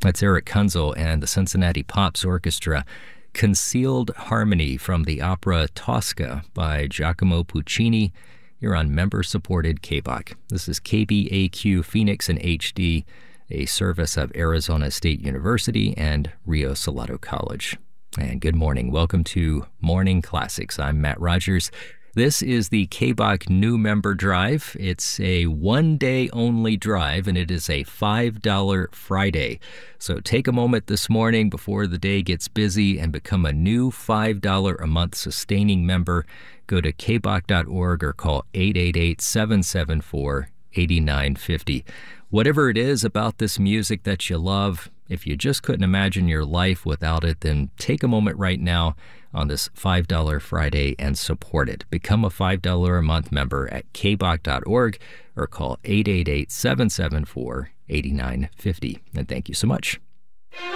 That's Eric Kunzel and the Cincinnati Pops Orchestra. Concealed Harmony from the opera Tosca by Giacomo Puccini. You're on member-supported KBOC. This is KBAQ Phoenix in HD, a service of Arizona State University and Rio Salado College. And good morning. Welcome to Morning Classics. I'm Matt Rogers. This is the KBOC New Member Drive. It's a one-day-only drive, and it is a $5 Friday. So take a moment this morning before the day gets busy and become a new $5 a month sustaining member. Go to kboc.org or call 888-774-8950. Whatever it is about this music that you love, if you just couldn't imagine your life without it, then take a moment right now on this $5 Friday and support it. Become a $5 a month member at kboc.org or call 888-774-8950. And thank you so much.